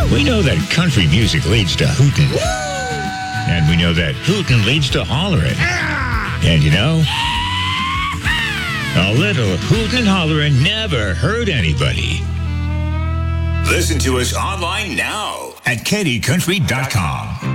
We know that country music leads to hootin'. And we know that hootin' leads to hollering. And you know, a little hootin' and hollering never hurt anybody. Listen to us online now at KDCountry.com.